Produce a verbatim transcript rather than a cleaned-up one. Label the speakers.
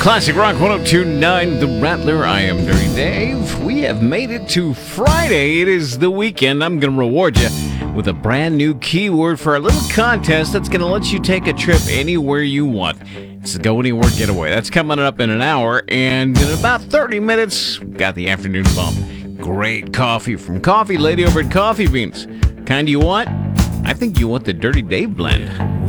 Speaker 1: Classic Rock one oh two point nine, The Rattler. I am Dirty Dave. We have made it to Friday. It is the weekend. I'm going to reward you with a brand new keyword for our little contest that's going to let you take a trip anywhere you want. It's the Go Anywhere Getaway. That's coming up in an hour, and in about thirty minutes, we've got the afternoon bump. Great coffee from Coffee Lady over at Coffee Beans. Kind you want? I think you want the Dirty Dave blend.